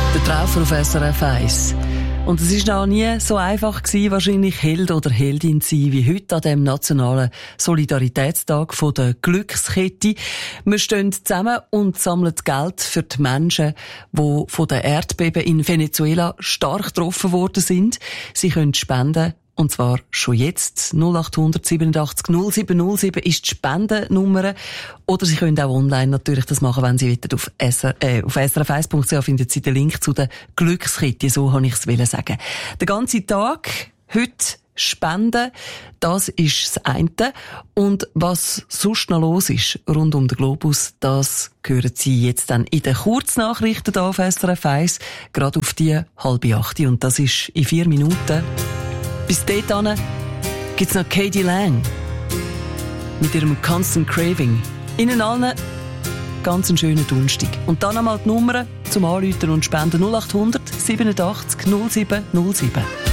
Der Traufer auf SRF 1. Und es war noch nie so einfach gewesen, wahrscheinlich Held oder Heldin zu sein, wie heute an dem nationalen Solidaritätstag von der Glückskette. Wir stehen zusammen und sammeln Geld für die Menschen, die von den Erdbeben in Venezuela stark getroffen worden sind. Sie können spenden. Und zwar schon jetzt. 0800 87 0707 ist die Spendennummer. Oder Sie können auch online natürlich das machen, wenn Sie wollen. Auf srf1.ch finden Sie den Link zu der Glückskette. So wollte ich es sagen. Den ganzen Tag heute spenden, das ist das eine. Und was sonst noch los ist rund um den Globus, das hören Sie jetzt dann in den Kurznachrichten hier auf SRF 1, gerade auf die 7:30. Und das ist in 4 Minuten. Bis dahin gibt's noch Katie Lang mit ihrem Constant Craving. Ihnen allen ganz einen schönen Donnerstag. Und dann einmal die Nummer zum Anrufen und Spenden 0800 87 0707.